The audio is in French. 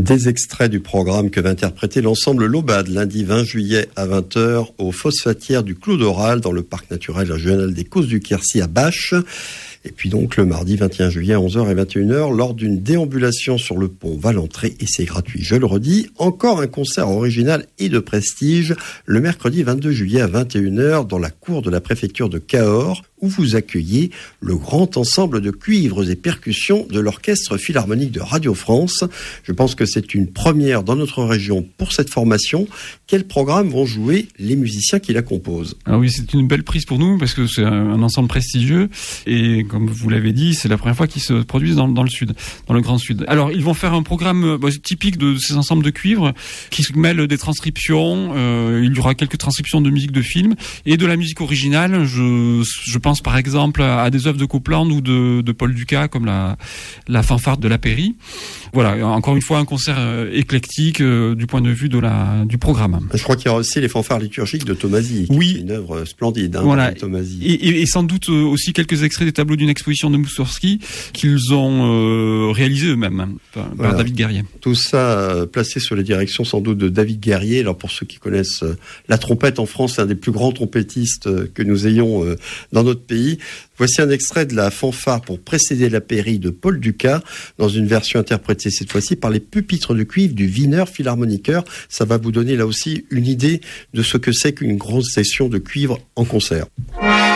Des extraits du programme que va interpréter l'ensemble Lobade lundi 20 juillet à 20h aux phosphatières du Clos d'Oral dans le parc naturel régional des Causses du Quercy à Bache. Et puis donc le mardi 21 juillet à 11h et 21h lors d'une déambulation sur le pont Valentré, et c'est gratuit, je le redis. Encore un concert original et de prestige le mercredi 22 juillet à 21h dans la cour de la préfecture de Cahors, où vous accueillez le grand ensemble de cuivres et percussions de l'Orchestre Philharmonique de Radio France. Je pense que c'est une première dans notre région pour cette formation. Quels programmes vont jouer les musiciens qui la composent ? Ah oui, c'est une belle prise pour nous parce que c'est un ensemble prestigieux et comme vous l'avez dit, c'est la première fois qu'ils se produisent dans le sud, dans le Grand Sud. Alors, ils vont faire un programme typique de ces ensembles de cuivres qui se mêlent des transcriptions. Il y aura quelques transcriptions de musique de film et de la musique originale. Je pense par exemple à des œuvres de Copland ou de Paul Dukas comme la fanfare de la Pairie. Voilà, encore une fois un concert éclectique du point de vue du programme. Je crois qu'il y aura aussi les fanfares liturgiques de Tomasi, qui est une œuvre splendide. Voilà. Tomasi. Et sans doute aussi quelques extraits des tableaux d'une exposition de Moussorgsky qu'ils ont réalisé eux-mêmes par David Guerrier. Tout ça placé sous la direction sans doute de David Guerrier. Alors pour ceux qui connaissent la trompette en France, c'est un des plus grands trompettistes que nous ayons dans notre pays. Voici un extrait de la fanfare pour précéder la Pairie de Paul Dukas dans une version interprétée cette fois-ci par les pupitres de cuivre du Wiener Philharmoniker. Ça va vous donner là aussi une idée de ce que c'est qu'une grosse session de cuivre en concert.